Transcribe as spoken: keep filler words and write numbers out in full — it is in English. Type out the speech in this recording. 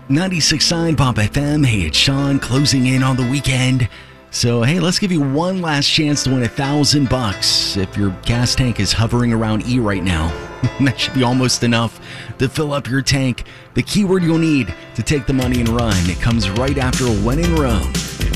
ninety-six point nine Pop F M. Hey, it's Sean closing in on the weekend. So, hey, let's give you one last chance to win a thousand bucks. If your gas tank is hovering around E right now, that should be almost enough to fill up your tank. The keyword you'll need to take the money and run, it comes right after When in Rome.